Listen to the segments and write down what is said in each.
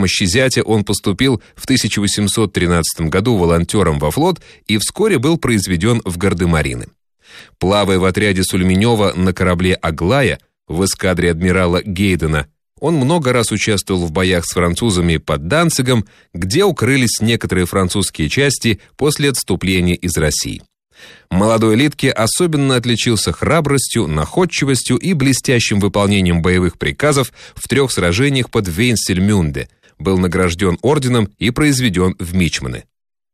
помощи зятя он поступил в 1813 году волонтером во флот и вскоре был произведен в гардемарины. Плавая в отряде Сульменева на корабле «Аглая» в эскадре адмирала Гейдена, он много раз участвовал в боях с французами под Данцигом, где укрылись некоторые французские части после отступления из России. Молодой Лидтке особенно отличился храбростью, находчивостью и блестящим выполнением боевых приказов в 3 сражениях под Вейнсельмюнде, был награжден орденом и произведен в мичманы.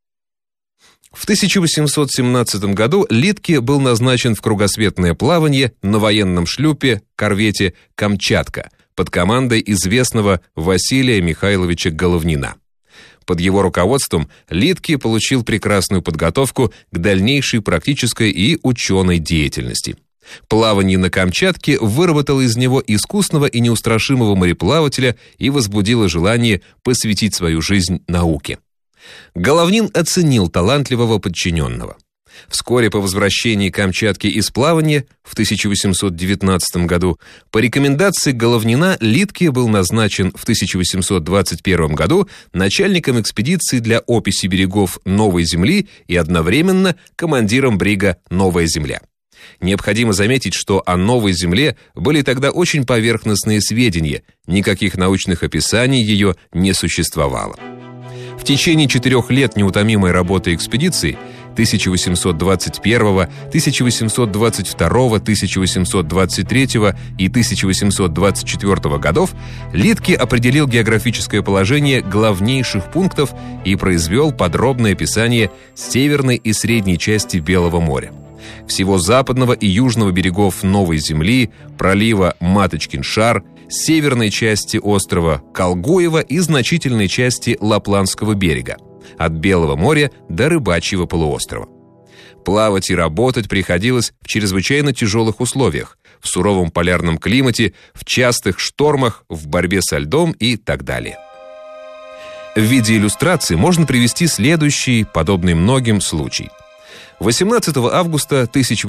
В 1817 году Лидтке был назначен в кругосветное плавание на военном шлюпе-корвете «Камчатка» под командой известного Василия Михайловича Головнина. Под его руководством Лидтке получил прекрасную подготовку к дальнейшей практической и ученой деятельности. Плавание на Камчатке выработало из него искусного и неустрашимого мореплавателя и возбудило желание посвятить свою жизнь науке. Головнин оценил талантливого подчиненного. Вскоре по возвращении Камчатки из плавания в 1819 году по рекомендации Головнина Лидтке был назначен в 1821 году начальником экспедиции для описи берегов Новой Земли и одновременно командиром брига «Новая Земля». Необходимо заметить, что о Новой Земле были тогда очень поверхностные сведения, никаких научных описаний ее не существовало. В течение 4 лет неутомимой работы экспедиции 1821, 1822, 1823 и 1824 годов Лидтке определил географическое положение главнейших пунктов и произвел подробное описание северной и средней части Белого моря, всего западного и южного берегов Новой Земли, пролива Маточкин-Шар, северной части острова Колгуева и значительной части Лапландского берега, от Белого моря до Рыбачьего полуострова. Плавать и работать приходилось в чрезвычайно тяжелых условиях, в суровом полярном климате, в частых штормах, в борьбе со льдом и так далее. В виде иллюстрации можно привести следующий, подобный многим, случай. 18 августа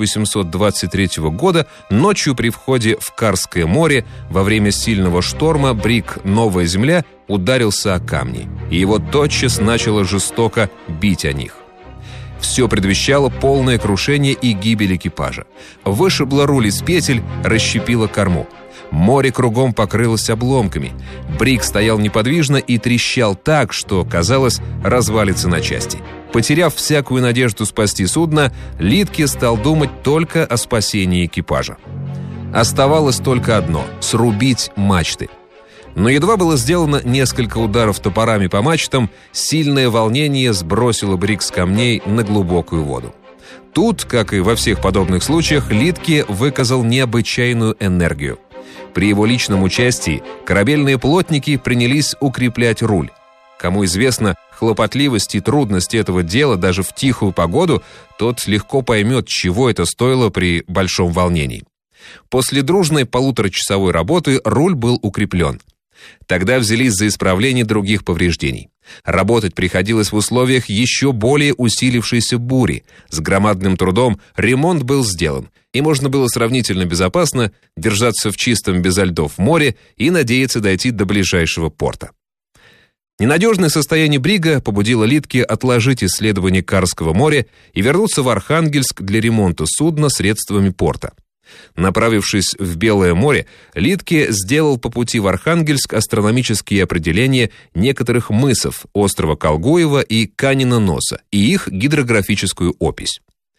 1823 года ночью при входе в Карское море во время сильного шторма бриг «Новая Земля» ударился о камни, и его тотчас начало жестоко бить о них. Все предвещало полное крушение и гибель экипажа. Вышибло руль из петель, расщепило корму. Море кругом покрылось обломками. Бриг стоял неподвижно и трещал так, что, казалось, развалится на части. Потеряв всякую надежду спасти судно, Лидтке стал думать только о спасении экипажа. Оставалось только одно — срубить мачты. Но едва было сделано несколько ударов топорами по мачтам, сильное волнение сбросило бриг с камней на глубокую воду. Тут, как и во всех подобных случаях, Лидтке выказал необычайную энергию. При его личном участии корабельные плотники принялись укреплять руль. Кому известно хлопотливость и трудность этого дела даже в тихую погоду, тот легко поймет, чего это стоило при большом волнении. После дружной 1,5-часовой работы руль был укреплен. Тогда взялись за исправление других повреждений. Работать приходилось в условиях еще более усилившейся бури. С громадным трудом ремонт был сделан, и можно было сравнительно безопасно держаться в чистом безо льдов море и надеяться дойти до ближайшего порта. Ненадежное состояние брига побудило Лидтке отложить исследование Карского моря и вернуться в Архангельск для ремонта судна средствами порта. Направившись в Белое море, Лидтке сделал по пути в Архангельск астрономические определения некоторых мысов острова Колгуева и Канина носа и их гидрографическую опись.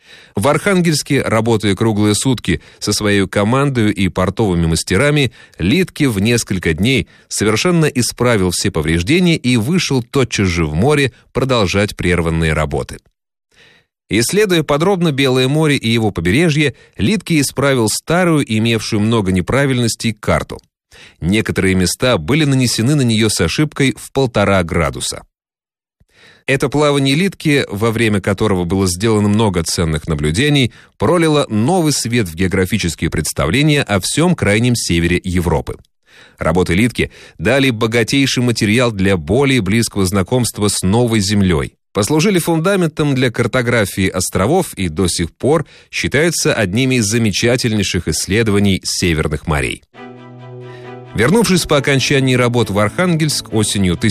В Архангельске, работая круглые сутки со своей командой и портовыми мастерами, Лидтке в несколько дней совершенно исправил все повреждения и вышел тотчас же в море продолжать прерванные работы. Исследуя подробно Белое море и его побережье, Лидтке исправил старую, имевшую много неправильностей, карту. Некоторые места были нанесены на нее с ошибкой в 1,5 градуса. Это плавание Лидтке, во время которого было сделано много ценных наблюдений, пролило новый свет в географические представления о всем крайнем севере Европы. Работы Лидтке дали богатейший материал для более близкого знакомства с Новой Землей, послужили фундаментом для картографии островов и до сих пор считаются одними из замечательнейших исследований северных морей. Вернувшись по окончании работ в Архангельск осенью